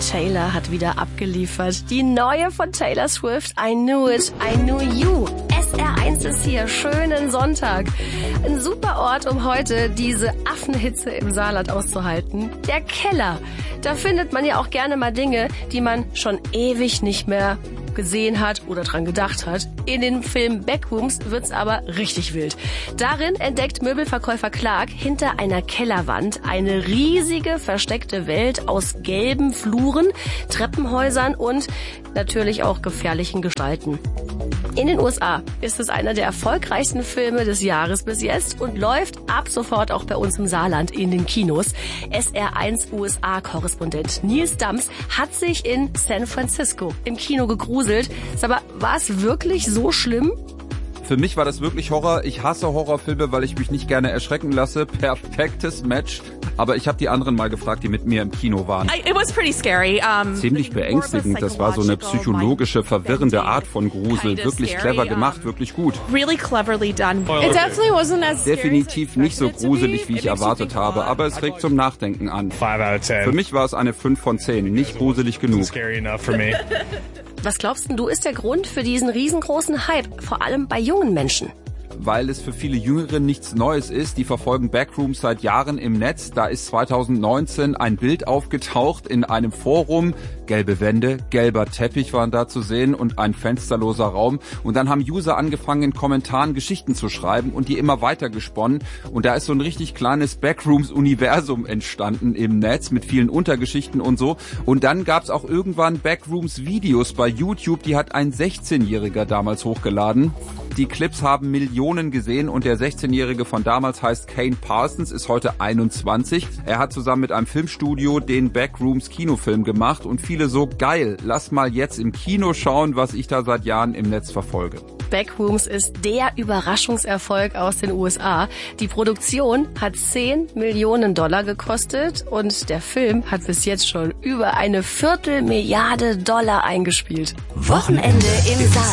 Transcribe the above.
Taylor hat wieder abgeliefert. Die neue von Taylor Swift, I Knew It, I Knew You. SR1 ist hier, schönen Sonntag. Ein super Ort, um heute diese Affenhitze im Saarland auszuhalten. Der Keller. Da findet man ja auch gerne mal Dinge, die man schon ewig nicht mehr gesehen hat oder dran gedacht hat. In den Film Backrooms wird's aber richtig wild. Darin entdeckt Möbelverkäufer Clark hinter einer Kellerwand eine riesige versteckte Welt aus gelben Fluren, Treppenhäusern und natürlich auch gefährlichen Gestalten. In den USA ist es einer der erfolgreichsten Filme des Jahres bis jetzt und läuft ab sofort auch bei uns im Saarland in den Kinos. SR1 USA-Korrespondent Nils Dams hat sich in San Francisco im Kino gegruselt. Sag mal, war es wirklich so schlimm? Für mich war das wirklich Horror. Ich hasse Horrorfilme, weil ich mich nicht gerne erschrecken lasse. Perfektes Match. Aber ich habe die anderen mal gefragt, die mit mir im Kino waren. It was pretty scary. Ziemlich beängstigend. Das war so eine psychologische, verwirrende Art von Grusel. Wirklich clever gemacht, wirklich gut. Really cleverly done. It definitely wasn't as scary Definitiv nicht so gruselig, wie ich erwartet habe, aber es regt zum Nachdenken an. 5 out of 10. Für mich war es eine 5 von 10. Nicht gruselig genug. Scary enough for me. Was glaubst du, ist der Grund für diesen riesengroßen Hype, vor allem bei jungen Menschen? Weil es für viele Jüngere nichts Neues ist. Die verfolgen Backrooms seit Jahren im Netz. Da ist 2019 ein Bild aufgetaucht in einem Forum. Gelbe Wände, gelber Teppich waren da zu sehen und ein fensterloser Raum. Und dann haben User angefangen, in Kommentaren Geschichten zu schreiben und die immer weiter gesponnen. Und da ist so ein richtig kleines Backrooms-Universum entstanden im Netz mit vielen Untergeschichten und so. Und dann gab es auch irgendwann Backrooms-Videos bei YouTube. Die hat ein 16-Jähriger damals hochgeladen. Die Clips haben Millionen gesehen und der 16-Jährige von damals heißt Kane Parsons, ist heute 21. Er hat zusammen mit einem Filmstudio den Backrooms Kinofilm gemacht und viele so, geil, lass mal jetzt im Kino schauen, was ich da seit Jahren im Netz verfolge. Backrooms ist der Überraschungserfolg aus den USA. Die Produktion hat $10 Millionen gekostet und der Film hat bis jetzt schon über $250 Millionen eingespielt. Wochenende im Saarland.